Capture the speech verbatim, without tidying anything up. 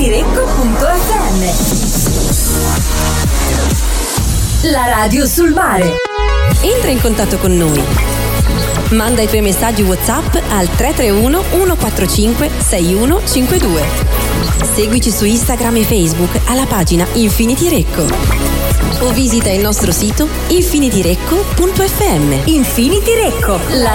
Infinidirecco punto effe emme. La radio sul mare. Entra in contatto con noi. Manda i tuoi messaggi WhatsApp al tre tre uno uno quattro cinque sei uno cinque due. Seguici su Instagram e Facebook alla pagina Infinity Recco. O visita il nostro sito infinidirecco punto effe emme. Infinidirecco, la